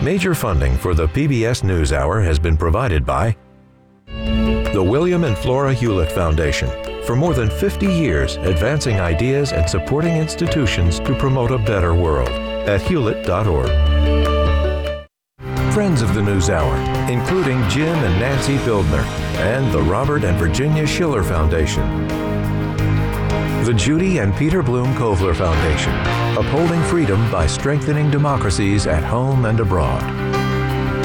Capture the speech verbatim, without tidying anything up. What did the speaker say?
Major funding for the P B S NewsHour has been provided by the William and Flora Hewlett Foundation. For more than fifty years, advancing ideas and supporting institutions to promote a better world at hewlett dot org. Friends of the NewsHour, including Jim and Nancy Bildner, and the Robert and Virginia Schiller Foundation. The Judy and Peter Bloom Kovler Foundation, upholding freedom by strengthening democracies at home and abroad.